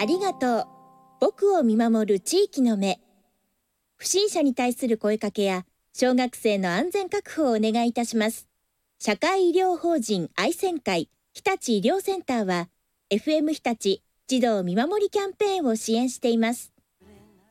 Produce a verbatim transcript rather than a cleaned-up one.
ありがとう。僕を見守る地域の目。不審者に対する声かけや小学生の安全確保をお願いいたします。社会医療法人愛染会日立医療センターは エフエム 日立児童見守りキャンペーンを支援しています。